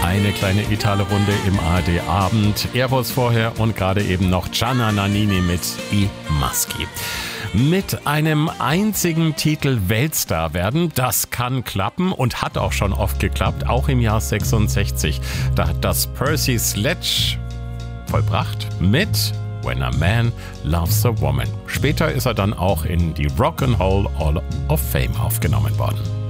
Eine kleine Italo-Runde im ARD-Abend. Airbus vorher und gerade eben noch Gianna Nannini mit I Maschi. Mit einem einzigen Titel Weltstar werden, das kann klappen und hat auch schon oft geklappt, auch im Jahr 66. Da hat das Percy Sledge vollbracht mit When a Man Loves a Woman. Später ist er dann auch in die Rock and Roll Hall of Fame aufgenommen worden.